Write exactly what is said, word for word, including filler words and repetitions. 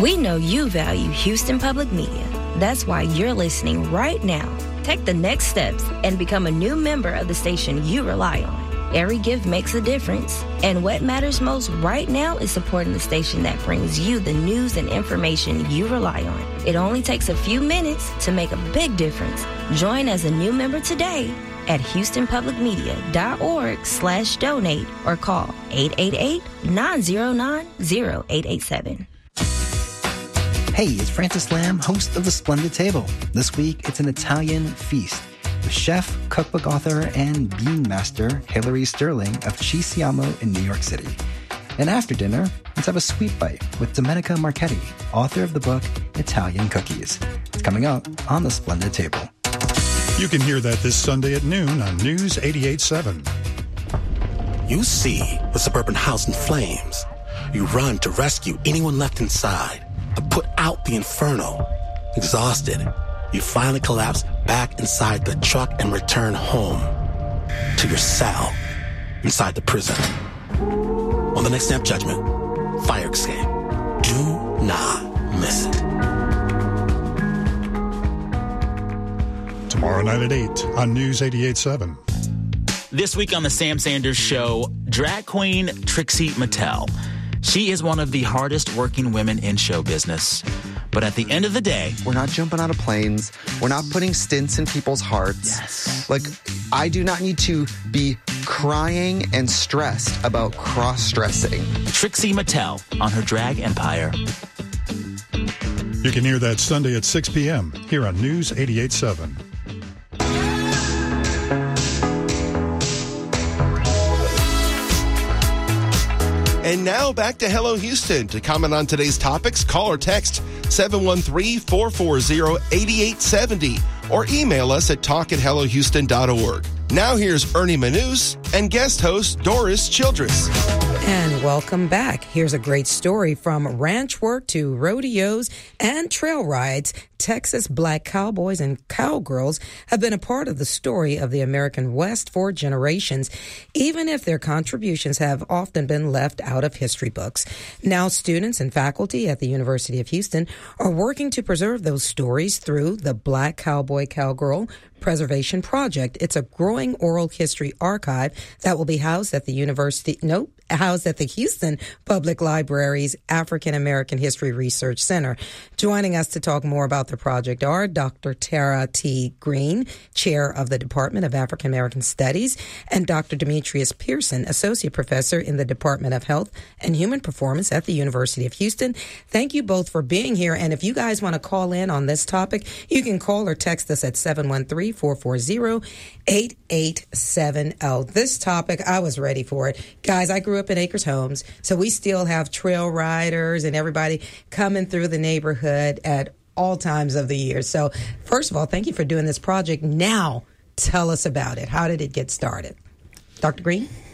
We know you value Houston Public Media. That's why you're listening right now. Take the next steps and become a new member of the station you rely on. Every gift makes a difference, and what matters most right now is supporting the station that brings you the news and information you rely on. It only takes a few minutes to make a big difference. Join as a new member today at houstonpublicmedia.org slash donate or call eight eight eight, nine oh nine, oh eight eight seven. Hey, it's Francis Lamb, host of The Splendid Table. This week, it's an Italian feast with chef, cookbook author, and bean master Hilary Sterling of Ci Siamo in New York City. And after dinner, let's have a sweet bite with Domenica Marchetti, author of the book Italian Cookies. It's coming up on The Splendid Table. You can hear that this Sunday at noon on News eighty-eight seven. You see the suburban house in flames. You run to rescue anyone left inside, to put out the inferno. Exhausted, you finally collapse back inside the truck and return home to your cell inside the prison. On the next Snap Judgment, Fire Escape. Do not miss it. Tomorrow night at eight on News eighty-eight seven. This week on the Sam Sanders Show, drag queen Trixie Mattel. She is one of the hardest working women in show business. But at the end of the day, we're not jumping out of planes. We're not putting stints in people's hearts. Yes. Like, I do not need to be crying and stressed about cross-dressing. Trixie Mattel on her drag empire. You can hear that Sunday at six p.m. here on News eighty-eight seven. And now back to Hello Houston. To comment on today's topics, call or text seven one three, four four zero, eight eight seven zero or email us at talk at hello houston dot org. Now here's Ernie Manous and guest host Doris Childress. And welcome back. Here's a great story from ranch work to rodeos and trail rides. Texas black cowboys and cowgirls have been a part of the story of the American West for generations, even if their contributions have often been left out of history books. Now, students and faculty at the University of Houston are working to preserve those stories through the Black Cowboy Cowgirl Preservation Project. It's a growing oral history archive that will be housed at the university, nope, housed at the Houston Public Library's African American History Research Center. Joining us to talk more about the project are Doctor Tara T. Green, Chair of the Department of African American Studies, and Doctor Demetrius Pearson, Associate Professor in the Department of Health and Human Performance at the University of Houston. Thank you both for being here. And if you guys want to call in on this topic, you can call or text us at seven one three, four four zero, eight eight seven zero. This topic, I was ready for it. Guys, I grew up in Acres Homes, so we still have trail riders and everybody coming through the neighborhood at all times of the year. So first of all, thank you for doing this project. Now, tell us about it. How did it get started? Doctor Green?